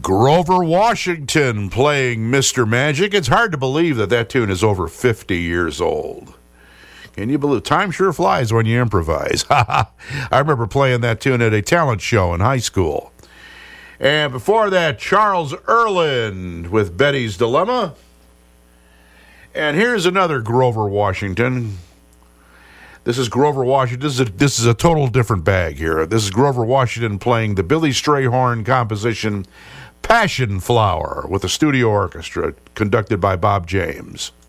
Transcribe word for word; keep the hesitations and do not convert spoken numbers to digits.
Grover Washington playing Mister Magic. It's hard to believe that that tune is over fifty years old. Can you believe? Time sure flies when you improvise. I remember playing that tune at a talent show in high school. And before that, Charles Earland with Betty's Dilemma. And here's another Grover Washington. This is Grover Washington. This is, a, this is a total different bag here. This is Grover Washington playing the Billy Strayhorn composition Passion Flower with a studio orchestra conducted by Bob James.